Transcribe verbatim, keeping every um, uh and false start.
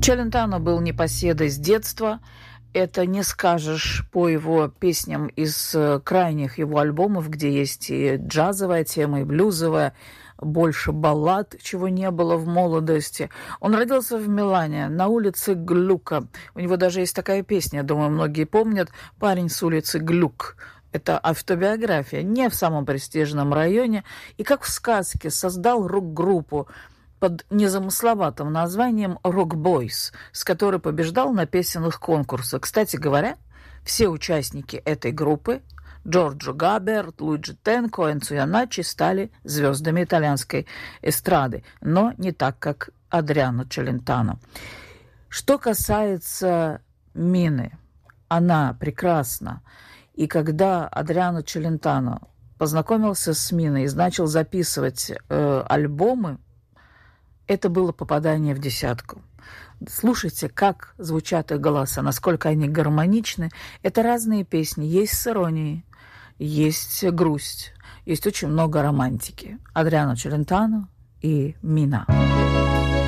Челентано был непоседой с детства. Это не скажешь по его песням из крайних его альбомов, где есть и джазовая тема, и блюзовая, больше баллад, чего не было в молодости. Он родился в Милане, на улице Глюка. У него даже есть такая песня, думаю, многие помнят, «Парень с улицы Глюк». Это автобиография, не в самом престижном районе. И как в сказке создал рок-группу под незамысловатым названием «Rock Boys», с которой побеждал на песенных конкурсах. Кстати говоря, все участники этой группы Джорджо Габерт, Луиджи Тенко, Энцо Яначчи стали звездами итальянской эстрады, но не так, как Адриано Челентано. Что касается Мины, она прекрасна. И когда Адриано Челентано познакомился с Миной и начал записывать э, альбомы, это было попадание в десятку. Слушайте, как звучат их голоса, насколько они гармоничны. Это разные песни. Есть с иронией, есть грусть, есть очень много романтики. Адриано Челентано и Мина.